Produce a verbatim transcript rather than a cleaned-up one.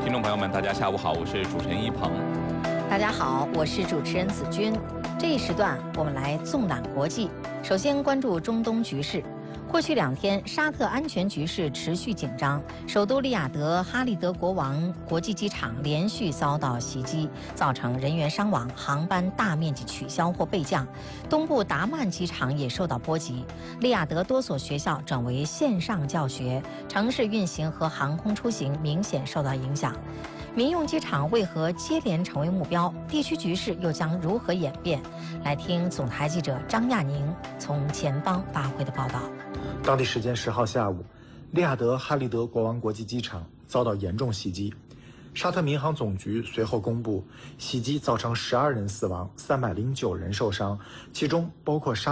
听众朋友们，大家下午好，我是主持人一鹏。 大家好，我是主持人子君。这一时段我们来纵览国际，首先关注中东局势。过去两天，沙特安全局势持续紧张，首都利雅得哈利德国王国际机场连续遭到袭击，造成人员伤亡，航班大面积取消或备降。东部达曼机场也受到波及，利雅得多所学校转为线上教学，城市运行和航空出行明显受到影响。民用机场为何接连成为目标？地区局势又将如何演变？来听总台记者张亚宁从前方发回的报道。 当地时间十号下午，利雅得哈利德国王国际机场遭到严重袭击。沙特民航总局随后公布，袭击造成十二人死亡，三百零九人受伤，其中包括沙